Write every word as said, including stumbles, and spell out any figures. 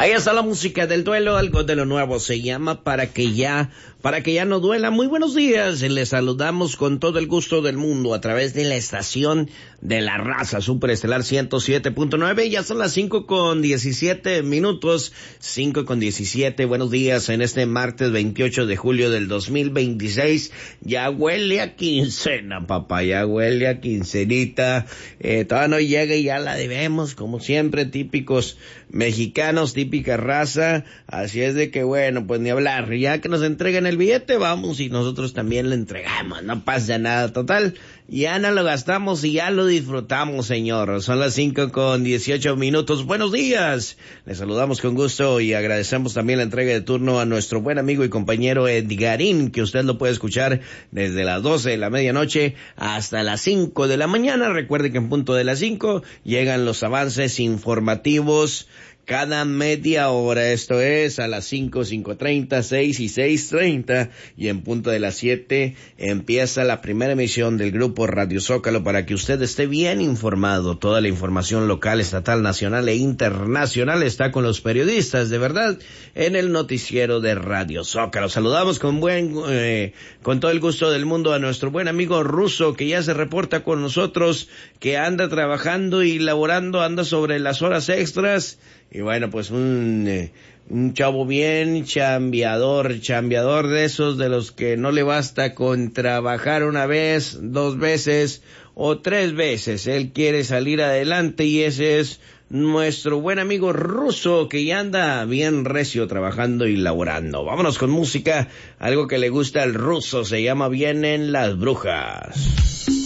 Ahí está la música del duelo, algo de lo nuevo se llama Para que ya, para que ya no duela. Muy buenos días, les saludamos con todo el gusto del mundo a través de la estación de la raza Superestelar ciento siete punto nueve. Ya son las cinco con diecisiete minutos, cinco con diecisiete. Buenos días en este martes veintiocho de julio del dos mil veintiséis. Ya huele a quincena, papá, ya huele a quincenita. Eh, todavía no llega y ya la debemos, como siempre, típicos mexicanos, típica raza. Así es de que bueno, pues ni hablar, ya que nos entreguen el billete, vamos y nosotros también le entregamos, no pasa nada, total, ya no lo gastamos y ya lo disfrutamos, señor. Son las cinco con dieciocho minutos. Buenos días, les saludamos con gusto y agradecemos también la entrega de turno a nuestro buen amigo y compañero Edgarín, que usted lo puede escuchar desde las doce de la medianoche hasta las cinco de la mañana. Recuerde que en punto de las cinco llegan los avances informativos cada media hora, esto es a las cinco, cinco treinta, seis y seis treinta, y en punto de las siete empieza la primera emisión del grupo Radio Zócalo para que usted esté bien informado. Toda la información local, estatal, nacional e internacional está con los periodistas de verdad en el noticiero de Radio Zócalo. Saludamos con buen, eh, con todo el gusto del mundo a nuestro buen amigo Ruso, que ya se reporta con nosotros, que anda trabajando y laborando, anda sobre las horas extras. Y bueno, pues un, eh, un chavo bien chambeador, chambeador de esos de los que no le basta con trabajar una vez, dos veces o tres veces. Él quiere salir adelante y ese es nuestro buen amigo Ruso, que ya anda bien recio trabajando y laborando. Vámonos con música, algo que le gusta al Ruso, se llama Vienen las Brujas.